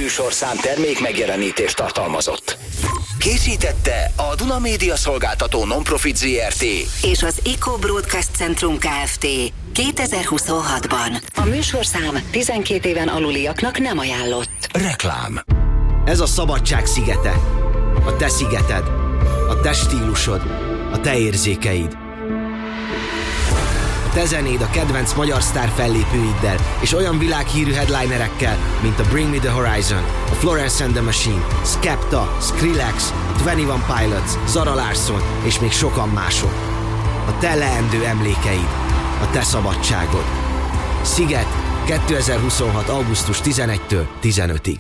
műsorszám termék megjelenítést tartalmazott. Készítette a Duna Média Szolgáltató Non-Profit Zrt. és az Eco Broadcast Centrum Kft. 2026-ban. A műsorszám 12 éven aluliaknak nem ajánlott. Reklám. Ez a szabadság szigete. A te szigeted. A te stílusod. A te érzékeid. A te zenéd a kedvenc magyar sztár fellépőiddel és olyan világhírű headlinerekkel, mint a Bring Me The Horizon, a Florence and the Machine, Skepta, Skrillex, a 21 Pilots, Zara Larsson és még sokan mások. A te leendő emlékeid. A te szabadságod. Sziget 2026. augusztus 11-től 15-ig.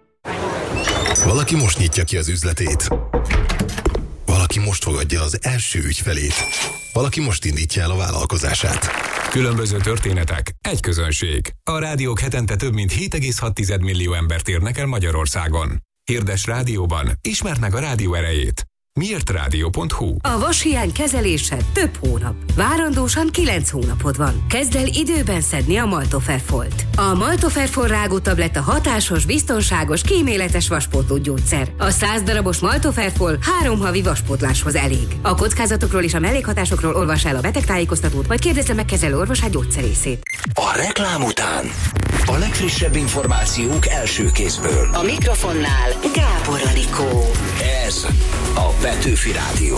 Valaki most nyitja ki az üzletét. Valaki most fogadja az első ügyfelét. Valaki most indítja el a vállalkozását. Különböző történetek, egy közönség. A rádiók hetente több mint 7,6 millió embert érnek el Magyarországon. Hirdess rádióban, ismerd meg a rádió erejét. Miértrádió.hu. A vashiány kezelése több hónap. Várandósan 9 hónapod van. Kezd el időben szedni a Maltoferfolt. A Maltoferfol rágótabletta hatásos, biztonságos, kíméletes vaspótló gyógyszer. A 100 darabos Maltoferfol 3 havi vaspótláshoz elég. A kockázatokról és a mellékhatásokról olvass el a betegtájékoztatót, vagy kérdezze meg kezelő orvosát gyógyszerészét. A reklám után a legfrissebb információk első kézből. A mikrofonnál Gábor Anikó. Ez a Petőfi Rádió.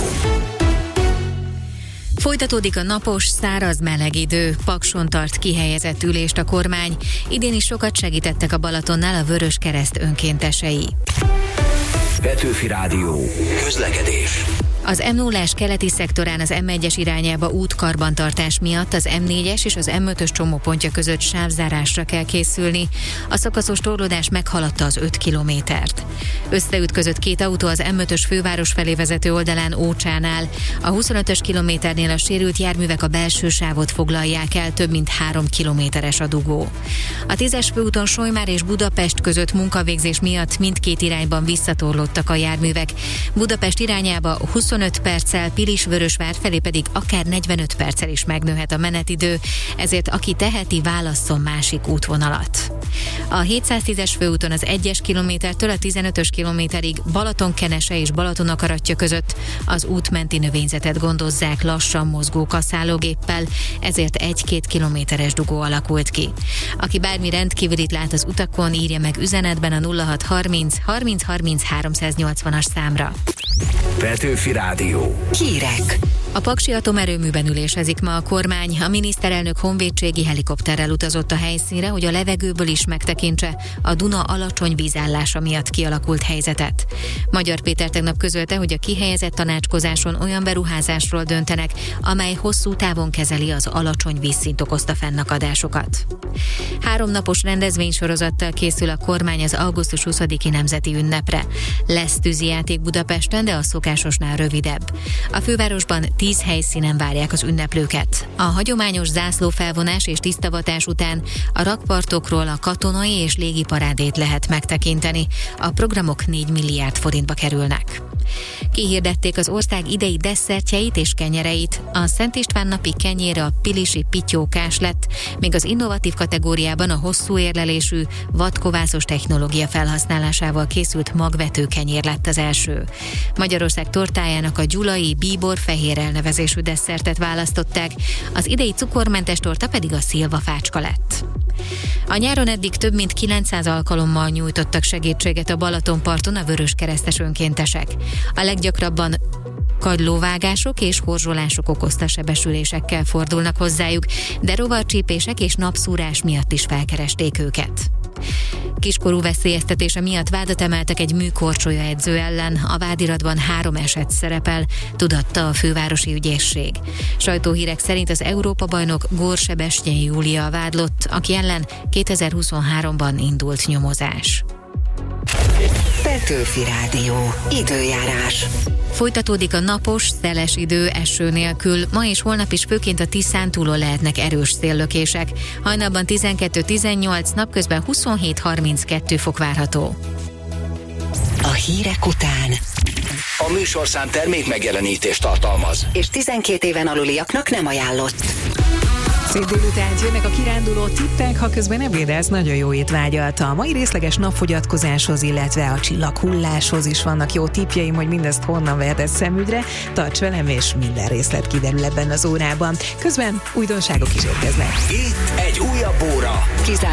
Folytatódik a napos, száraz, meleg idő. Pakson tart kihelyezett ülést a kormány. Idén is sokat segítettek a Balatonnál a Vöröskereszt önkéntesei. Petőfi Rádió. Közlekedés. Az M0-ás keleti szektorán az M1-es irányába útkarbantartás miatt az M4-es és az M5-ös csomópontja között sávzárásra kell készülni. A szakaszos torlódás meghaladta az 5 kilométert. Összeütközött két autó az M5-ös főváros felé vezető oldalán Ócsánál. A 25-ös kilométernél a sérült járművek a belső sávot foglalják el, több mint 3 kilométeres a dugó. A 10-es főúton Solymár és Budapest között munkavégzés miatt mindkét irányban visszatorlódtak a járművek. Budapest irányába 25 perccel, Pilis-Vörösvár felé pedig akár 45 perccel is megnőhet a menetidő, ezért aki teheti, válasszon másik útvonalat. A 710-es főúton az 1-es kilométertől a 15-ös kilométerig Balatonkenese és Balatonakaratja között az útmenti növényzetet gondozzák lassan mozgó kaszálógéppel, ezért 1-2 kilométeres dugó alakult ki. Aki bármi rendkívülit lát az utakon, írja meg üzenetben a 0630 30 30 380-as számra. Petőfi Rádió. Hírek. A Paksi atomerőműben ülésezik ma a kormány. A miniszterelnök honvédségi helikopterrel utazott a helyszínre, hogy a levegőből is megtekintse a Duna alacsony vízállása miatt kialakult helyzetet. Magyar Péter tegnap közölte, hogy a kihelyezett tanácskozáson olyan beruházásról döntenek, amely hosszú távon kezeli az alacsony vízszint okozta fennakadásokat. 3 napos rendezvénysorozattal készül a kormány az augusztus 20-i nemzeti ünnepre. Lesz tűzijáték Budapesten, de a szokásosnál rövidebb. A fővárosban 10 helyszínen várják az ünneplőket. A hagyományos zászlófelvonás és tisztavatás után a rakpartokról a katonai és légiparádét lehet megtekinteni. A programok 4 milliárd forintba kerülnek. Kihirdették az ország idei desszertjeit és kenyereit. A Szent István napi kenyére a pilisi pityókás lett, míg az innovatív kategóriában a hosszú érlelésű, vadkovászos technológia felhasználásával készült magvető kenyér lett az első. Magyarország tortájának a gyulai bíbor fehér elnevezésű desszertet választották, az idei cukormentes torta pedig a szilvafácska lett. A nyáron eddig több mint 900 alkalommal nyújtottak segítséget a Balatonparton a vöröskeresztes önkéntesek. A leggyakrabban kagylóvágások és horzsolások okozta sebesülésekkel fordulnak hozzájuk, de rovarcsípések és napszúrás miatt is felkeresték őket. Kiskorú veszélyeztetése miatt vádat emeltek egy műkorcsolya edző ellen, a vádiratban 3 eset szerepel, tudatta a fővárosi ügyészség. Sajtóhírek szerint az Európa-bajnok Górsebesnyei Júlia a vádlott, aki ellen 2023-ban indult nyomozás. Petőfi Rádió. Időjárás. Folytatódik a napos, szeles idő eső nélkül. Ma és holnap is főként a Tiszántúlon lehetnek erős széllökések. Hajnalban 12-18, napközben 27-32 fok várható. A hírek után A műsorszám termék megjelenítést tartalmaz. és 12 éven aluliaknak nem ajánlott. Szép délutánt, jönnek a kiránduló tippek, ha közben ebédelsz, nagyon jó étvágyat. A mai részleges napfogyatkozáshoz, illetve a csillaghulláshoz is vannak jó tippjeim, hogy mindezt honnan vehetsz szemügyre. Tarts velem, és minden részlet kiderül ebben az órában. Közben újdonságok is érkeznek. Itt egy újabb óra.